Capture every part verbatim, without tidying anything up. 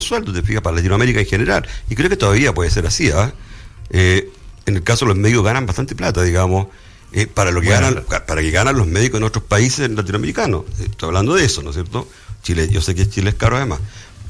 sueldo, te fijas, para Latinoamérica en general. Y creo que todavía puede ser así, ¿eh? Eh, en el caso de los médicos ganan bastante plata, digamos, eh, para lo que bueno, ganan, para que ganan los médicos en otros países latinoamericanos. Estoy hablando de eso, ¿no es cierto? Chile, yo sé que Chile es caro además,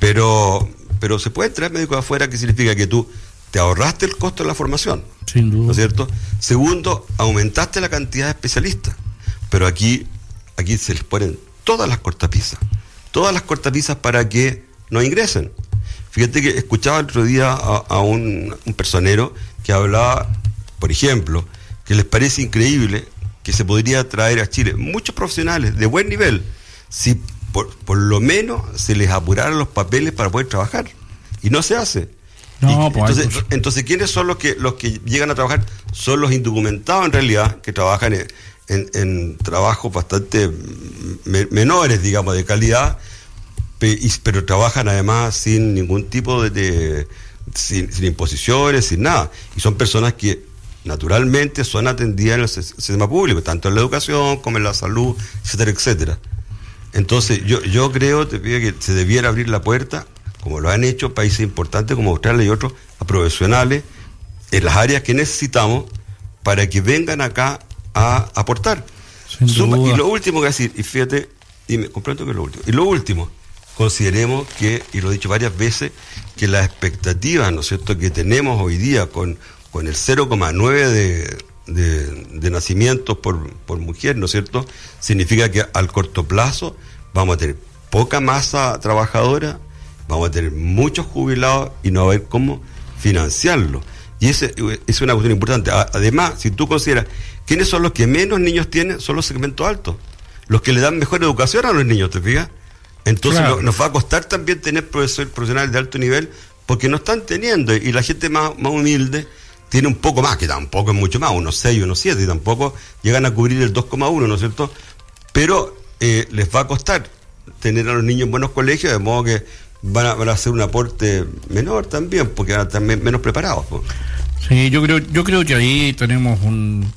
pero, pero se pueden traer médicos de afuera, que significa que tú te ahorraste el costo de la formación. Sin duda. ¿No es cierto? Segundo, aumentaste la cantidad de especialistas. Pero aquí, aquí se les ponen todas las cortapisas. Todas las cortapisas para que no ingresen. Fíjate que escuchaba el otro día a, a un, un personero que hablaba, por ejemplo, que les parece increíble que se podría traer a Chile muchos profesionales de buen nivel si por, por lo menos se les apuraran los papeles para poder trabajar. Y no se hace. No, y, pues, entonces, pues. entonces, ¿quiénes son los que los que llegan a trabajar? Son los indocumentados en realidad, que trabajan en, en, en trabajos bastante me, menores, digamos, de calidad, pe, y, pero trabajan además sin ningún tipo de... de sin, sin imposiciones, sin nada. Y son personas que naturalmente son atendidas en el sistema público, tanto en la educación como en la salud, etcétera, etcétera. Entonces, yo, yo creo te pido que se debiera abrir la puerta, como lo han hecho países importantes como Australia y otros, a profesionales en las áreas que necesitamos para que vengan acá a aportar. Suma, y lo último que decir, y fíjate, y me comprendo que es lo último, y lo último, consideremos que, y lo he dicho varias veces, que las expectativas, ¿no es cierto?, que tenemos hoy día con, con el cero coma nueve de, de, de nacimientos por, por mujer, ¿no es cierto?, significa que al corto plazo vamos a tener poca masa trabajadora, vamos a tener muchos jubilados y no va a haber cómo financiarlo. Y esa es una cuestión importante. Además, si tú consideras quiénes son los que menos niños tienen, son los segmentos altos, los que le dan mejor educación a los niños, ¿te fijas? Entonces claro, no, nos va a costar también tener profesores profesionales de alto nivel, porque no están teniendo, y la gente más, más humilde tiene un poco más, que tampoco es mucho más, unos seis, unos siete, y tampoco llegan a cubrir el dos coma uno, ¿no es cierto? Pero eh, les va a costar tener a los niños en buenos colegios, de modo que van a, van a hacer un aporte menor también, porque van a estar me, menos preparados, ¿no? Sí, yo creo, yo creo que ahí tenemos un,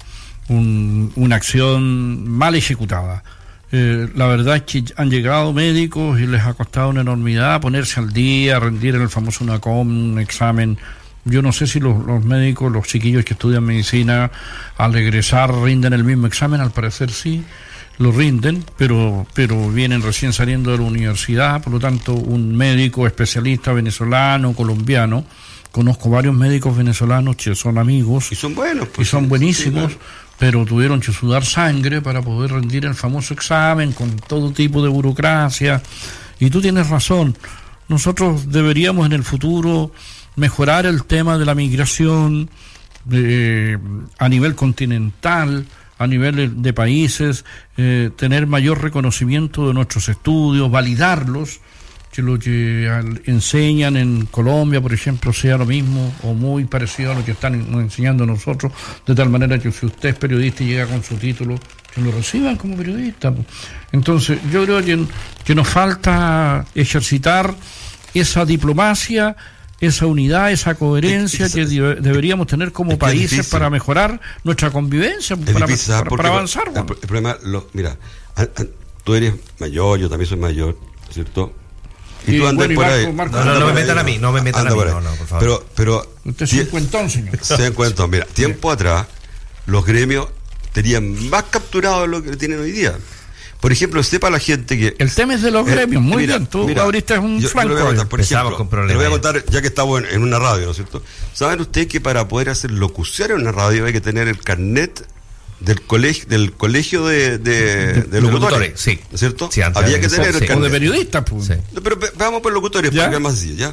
un, una acción mal ejecutada. Eh, la verdad es que han llegado médicos y les ha costado una enormidad ponerse al día, rendir el famoso UNACOM, un examen. Yo no sé si los, los médicos, los chiquillos que estudian medicina, al egresar rinden el mismo examen, al parecer sí, lo rinden, pero, pero vienen recién saliendo de la universidad, por lo tanto un médico especialista venezolano, colombiano, conozco varios médicos venezolanos que son amigos y son buenos, pues, y son buenísimos, sí, claro, pero tuvieron que sudar sangre para poder rendir el famoso examen con todo tipo de burocracia. Y tú tienes razón, nosotros deberíamos en el futuro mejorar el tema de la migración eh, a nivel continental, a nivel de, de países, eh, tener mayor reconocimiento de nuestros estudios, validarlos, que lo que al, enseñan en Colombia, por ejemplo, sea lo mismo o muy parecido a lo que están enseñando nosotros, de tal manera que si usted es periodista y llega con su título, que lo reciban como periodista. Entonces, yo creo que, que nos falta ejercitar esa diplomacia, esa unidad, esa coherencia es, es, que de, deberíamos tener como países para mejorar nuestra convivencia, para, difícil, para, para avanzar. El, el problema, lo, mira, a, a, tú eres mayor, yo también soy mayor, ¿no es cierto? Y, y tú andas bueno, por ahí. Marco, no, no, no me metan a mí, no me metan a mí, no, no, por favor. Pero, pero usted es cincuentón, señor. Cincuentón, mira, tiempo sí. atrás, los gremios tenían más capturado de lo que tienen hoy día. Por ejemplo, sepa la gente que... El tema es de los gremios, eh, muy mira, bien, tú mira, abriste un yo, flanco. Yo contar, por ejemplo, con problemas. Le voy a contar, ya que estamos en, en una radio, ¿no es cierto? ¿Saben ustedes que para poder hacer locución en una radio hay que tener el carnet del colegio del colegio de, de, de, de locutores? locutores sí. ¿No es cierto? Sí, había que tener sí. el carnet. O de periodistas, pues. Sí. No, pero veamos por locutores, porque es más sencillo, ¿ya?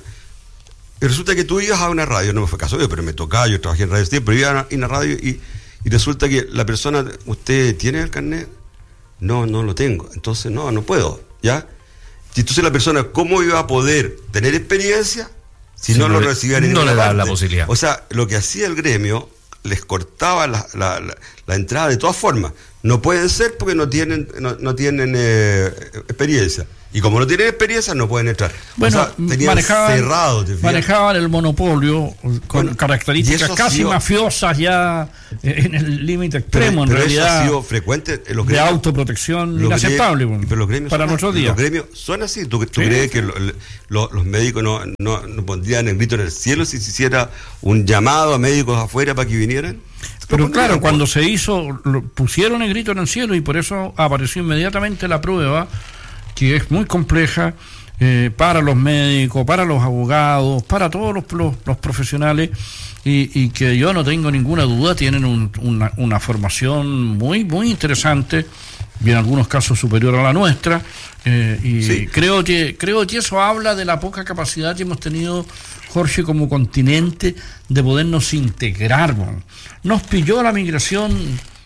Y resulta que tú ibas a una radio, no me fue caso yo, pero me tocaba, yo trabajé en radio siempre, pero iba a una radio y, y resulta que la persona, ¿usted tiene el carnet? No, no lo tengo, entonces no, no puedo, ¿ya? Y entonces la persona, ¿cómo iba a poder tener experiencia si sí, no, no lo recibía en no le da parte? La posibilidad. O sea, lo que hacía el gremio les cortaba la, la, la, la entrada de todas formas. no pueden ser porque no tienen no, no tienen eh, experiencia. Y como no tienen experiencia, no pueden entrar. Bueno, o sea, tenían manejaban, cerrado, manejaban el monopolio con bueno, características casi sido, mafiosas ya en el límite extremo, pero, en pero realidad. Eso ha sido frecuente en los gremios, de autoprotección inaceptable. Gremios, pero los gremios para son, nuestros días. Los gremios son así. ¿Tú, tú sí, crees sí. que lo, lo, los médicos no, no, no pondrían el grito en el cielo si se hiciera un llamado a médicos afuera para que vinieran? Pero claro, cuando se hizo, lo, pusieron el grito en el cielo y por eso apareció inmediatamente la prueba, que es muy compleja eh, para los médicos, para los abogados, para todos los, los, los profesionales, y, y que yo no tengo ninguna duda, tienen un, una, una formación muy, muy interesante, y en algunos casos superior a la nuestra, eh, y sí. creo que creo que eso habla de la poca capacidad que hemos tenido, Jorge, como continente, de podernos integrar. Bueno. Nos pilló la migración...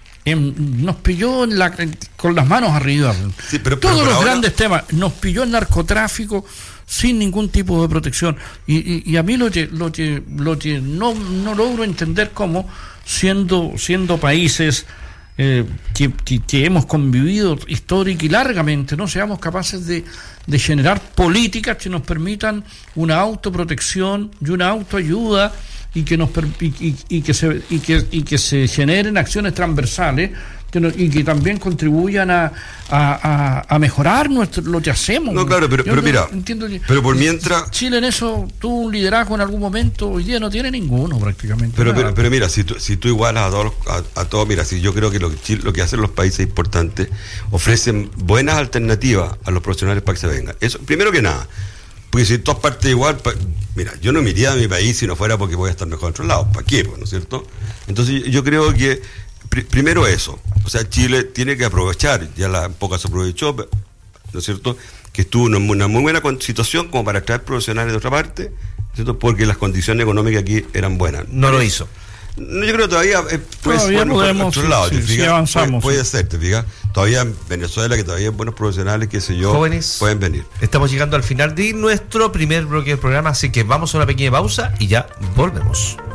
En, nos pilló en la, en, con las manos arriba. Sí, pero, pero, todos pero los ahora... grandes temas. Nos pilló el narcotráfico sin ningún tipo de protección. Y, y, y a mí lo que, lo que, lo que no, no logro entender cómo, siendo, siendo países eh, que, que, que hemos convivido histórica y largamente, no seamos capaces de, de generar políticas que nos permitan una autoprotección y una autoayuda, y que nos y, y, y que se y que y que se generen acciones transversales que no, y que también contribuyan a, a, a, a mejorar nuestro lo que hacemos. No, claro, pero, pero no, mira, entiendo que pero por mientras Chile en eso tuvo un liderazgo en algún momento, hoy día no tiene ninguno prácticamente. Pero pero, pero mira, si tú, si tú igualas a todos a, a todos, mira, si yo creo que lo que Chile, lo que hacen los países importantes, ofrecen buenas alternativas a los profesionales para que se vengan. Eso, primero que nada. Porque si en todas partes igual, pa, mira, yo no me iría de mi país si no fuera porque voy a estar mejor en otros lados. ¿Para qué? ¿No es cierto? Entonces yo creo que, pr- primero eso, o sea, Chile tiene que aprovechar, ya la poca se aprovechó, ¿no es cierto?, que estuvo en una muy buena situación como para traer profesionales de otra parte, ¿cierto?, porque las condiciones económicas aquí eran buenas. No lo hizo. No, yo creo que todavía eh, puede todavía ser podemos, otro sí, lado, sí, ¿te fijas? sí avanzamos. Puede, puede sí. ser, ¿te fijas? Todavía en Venezuela, que todavía hay buenos profesionales, qué sé yo, jóvenes, pueden venir. Estamos llegando al final de nuestro primer bloque del programa, así que vamos a una pequeña pausa y ya volvemos.